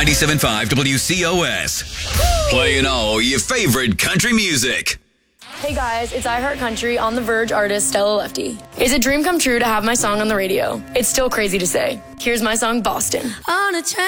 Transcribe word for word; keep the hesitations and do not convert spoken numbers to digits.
ninety-seven point five W C O S. Playing all your favorite country music. Hey guys, it's iHeart Country on the Verge artist Stella Lefty. It's a dream come true to have my song on the radio. It's still crazy to say. Here's my song, Boston. On a train.